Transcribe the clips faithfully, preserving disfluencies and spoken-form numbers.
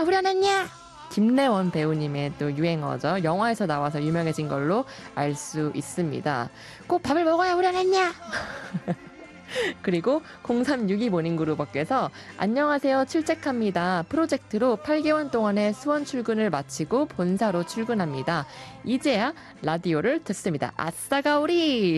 후련했냐? 김래원 배우님의 또 유행어죠. 영화에서 나와서 유명해진 걸로 알 수 있습니다. 꼭 밥을 먹어야 후련했냐? 그리고 공삼육이 모닝그룹업께서 안녕하세요 출첵합니다. 프로젝트로 팔 개월 동안의 수원 출근을 마치고 본사로 출근합니다. 이제야 라디오를 듣습니다. 아싸가오리.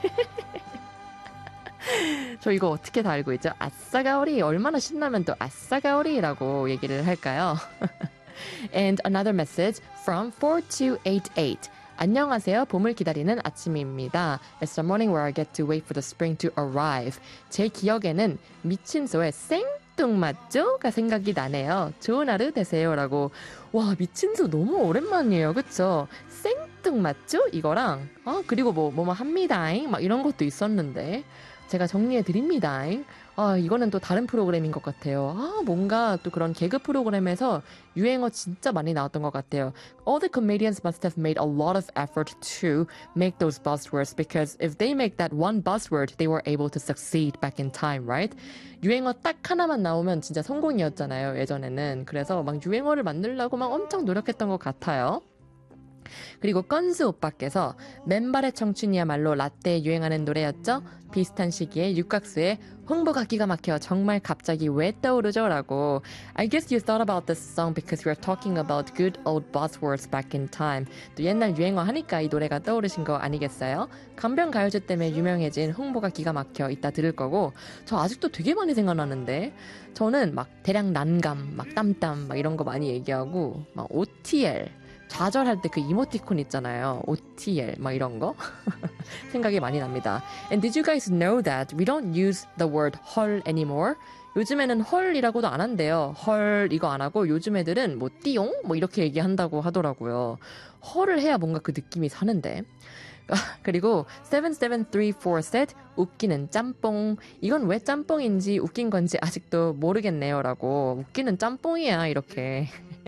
저 이거 어떻게 다 알고 있죠? 아싸가오리. 얼마나 신나면 또 아싸가오리라고 얘기를 할까요? And another message from four two eight eight. 안녕하세요. 봄을 기다리는 아침입니다. It's the morning where I get to wait for the spring to arrive. 제 기억에는 미친소의 생뚱맞죠가 생각이 나네요. 좋은 하루 되세요. 라고. 와, 미친소 너무 오랜만이에요. 그쵸? 생뚱맞죠? 이거랑 아 그리고 뭐 뭐뭐 합니다잉 막 이런 것도 있었는데 제가 정리해 드립니다잉. 아, 이거는 또 다른 프로그램인 것 같아요. 아, 뭔가 또 그런 개그 프로그램에서 유행어 진짜 많이 나왔던 것 같아요. All the comedians must have made a lot of effort to make those buzzwords because if they make that one buzzword, they were able to succeed back in time, right? 유행어 딱 하나만 나오면 진짜 성공이었잖아요, 예전에는. 그래서 막 유행어를 만들려고 막 엄청 노력했던 것 같아요. 그리고 건스 오빠께서 맨발의 청춘이야말로 라떼에 유행하는 노래였죠? 비슷한 시기에 육각수의 홍보가 기가 막혀 정말 갑자기 왜 떠오르죠? 라고. I guess you thought about this song because we are talking about good old buzzwords back in time. 또 옛날 유행어 하니까 이 노래가 떠오르신 거 아니겠어요? 간병가요제 때문에 유명해진 홍보가 기가 막혀 이따 들을 거고 저 아직도 되게 많이 생각나는데 저는 막 대량 난감, 막 땀땀 막 이런 거 많이 얘기하고 막 오티엘 좌절할 때 그 이모티콘 있잖아요. 오티엘 막 이런 거 생각이 많이 납니다. And did you guys know that we don't use the word 헐 anymore? 요즘에는 헐이라고도 안 한대요. 헐 이거 안 하고 요즘 애들은 뭐 띠용 뭐 이렇게 얘기한다고 하더라고요. 헐을 해야 뭔가 그 느낌이 사는데. 그리고 칠칠삼삼사 said 웃기는 짬뽕. 이건 왜 짬뽕인지 웃긴 건지 아직도 모르겠네요. 라고. 웃기는 짬뽕이야 이렇게.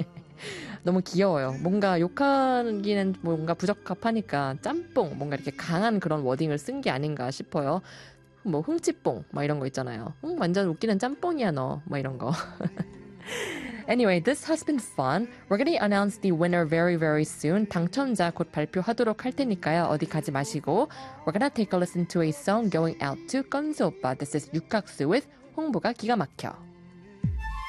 너무 귀여워요. 뭔가 욕하기는 뭔가 부적합하니까 짬뽕 뭔가 이렇게 강한 그런 워딩을 쓴 게 아닌가 싶어요. 뭐 흥치뽕 막 이런 거 있잖아요. 응, 완전 웃기는 짬뽕이야 너. 뭐 이런 거. Anyway, this has been fun. We're gonna announce the winner very very soon. 당첨자 곧 발표하도록 할 테니까요. 어디 가지 마시고. We're gonna take a listen to a song going out to 건수 오빠. This is 육각수 with 홍보가 기가 막혀.